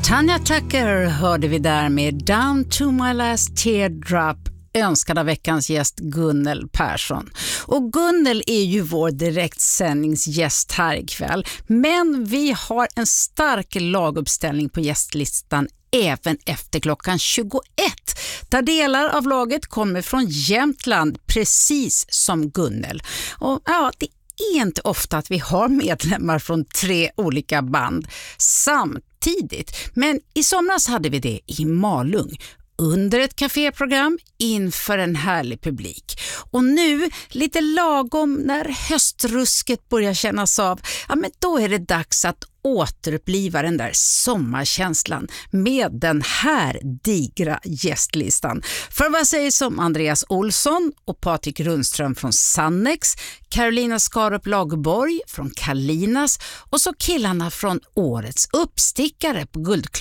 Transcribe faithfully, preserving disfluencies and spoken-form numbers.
Tanya Tucker hörde vi där med Down to my last teardrop, önskad av veckans gäst Gunnel Persson. Och Gunnel är ju vår direktsändningsgäst här ikväll. Men vi har en stark laguppställning på gästlistan även efter klockan tjugoett. Där delar av laget kommer från Jämtland, precis som Gunnel. Och ja, det är inte ofta att vi har medlemmar från tre olika band samtidigt. Men i somras hade vi det i Malung under ett kaféprogram inför en härlig publik. Och nu, lite lagom när höstrusket börjar kännas av, ja men då är det dags att återuppliva den där sommarkänslan med den här digra gästlistan. För vad sägs om Andreas Olsson och Patrik Rundström från Sannex, Carolina Skarup Lagerborg från Kalinas och så killarna från årets uppstickare på Guldklubben